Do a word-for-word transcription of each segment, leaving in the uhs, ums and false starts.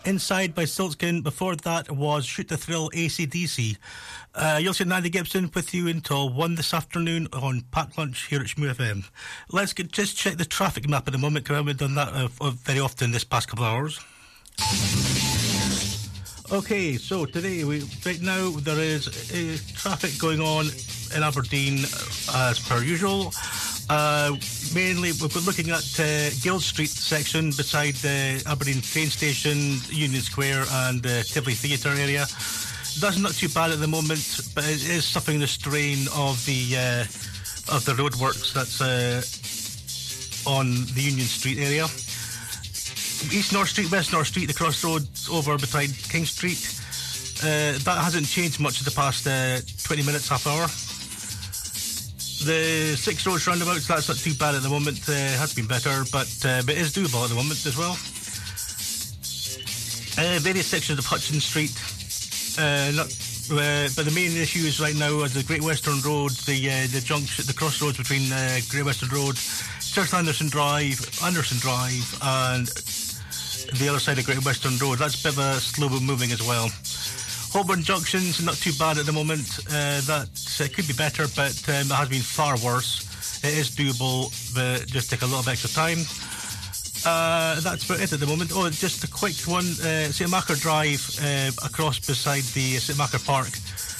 Inside by Silkskin. Before that was Shoot the Thrill, A C D C. Uh, you'll see Andy Gibson with you until one this afternoon on Pack Lunch here at Shmoo F M. Let's get, just check the traffic map at the moment, because I haven't done that uh, very often this past couple of hours. Okay, so today, we right now, there is uh, traffic going on in Aberdeen uh, as per usual. Uh, mainly, we're looking at uh, Guild Street section beside the Aberdeen train station, Union Square and the Tivoli Theatre area. That's not too bad at the moment, but it is suffering the strain of the uh, of the roadworks that's uh, on the Union Street area. East North Street, West North Street, the crossroads over beside King Street. Uh, that hasn't changed much in the past uh, twenty minutes, half hour. The Six Roads roundabouts, that's not too bad at the moment. Uh, has been better, but, uh, but it is doable at the moment as well. Uh, various sections of Hutchison Street. Uh, not, uh, but the main issues right now are the Great Western Road, the uh, the junction, the crossroads between uh, Great Western Road, Church Anderson Drive, Anderson Drive, and the other side of Great Western Road. That's a bit of a slow moving as well. Holborn Junction's not too bad at the moment. Uh, that uh, could be better, but um, it has been far worse. It is doable, but just take a little bit extra time. Uh, that's about it at the moment. Oh, just a quick one. Uh, Saint Macher Drive, uh, across beside the Saint Macher Park,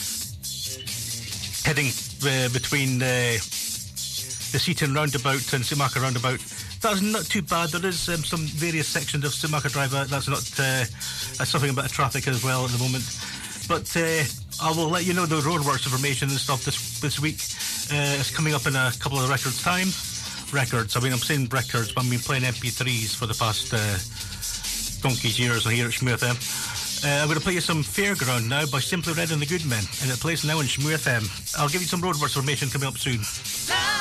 heading uh, between uh, the Seaton roundabout and Saint Macher roundabout. That's not too bad. There is um, some various sections of Saint Macher Drive. Uh, that's not uh, that's something about the traffic as well at the moment. But uh, I will let you know the roadworks information and stuff this this week. Uh, it's coming up in a couple of records time. Records. I mean, I'm saying records, but I've been playing M P threes for the past uh, donkey's years here at Shmoo F M. Uh, I'm going to play you some Fairground now by Simply Red and the Good Men, and it plays now on Shmoo F M. I'll give you some roadworks information coming up soon.